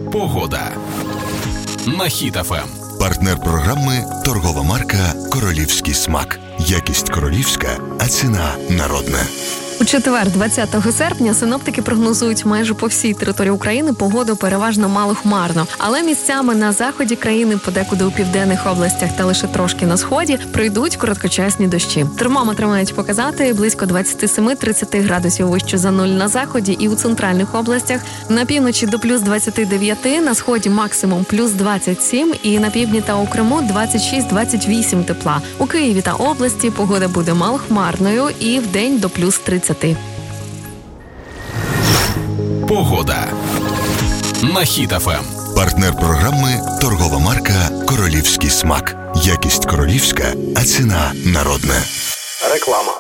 Погода на Хіт ФМ. Партнер програми – торгова марка «Королівський смак». Якість королівська, а ціна народна. У четвер, 20 серпня, синоптики прогнозують майже по всій території України погоду переважно малохмарно. Але місцями на заході країни, подекуди у південних областях та лише трошки на сході, пройдуть короткочасні дощі. Термометри мають показати близько 27-30 градусів вище за нуль на заході і у центральних областях. На півночі до плюс 29, на сході максимум плюс 27 і на півдні та у Криму 26-28 тепла. У Києві та області погода буде малохмарною і вдень до плюс 30. Погода на Хіт ФМ. Партнер програми – торгова марка «Королівський смак». Якість королівська, а ціна народна. Реклама.